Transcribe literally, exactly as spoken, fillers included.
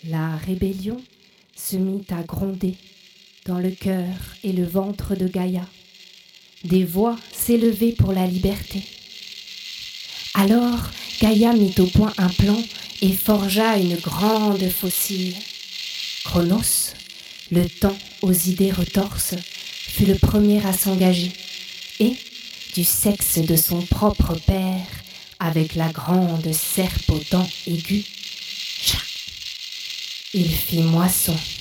La rébellion se mit à gronder dans le cœur et le ventre de Gaïa. Des voix s'élevaient pour la liberté. Alors Gaïa mit au point un plan et forgea une grande faucille. Cronos, le temps aux idées retorses, fut le premier à s'engager et, du sexe de son propre père, avec la grande serpe aux dents aiguës, il fit moisson.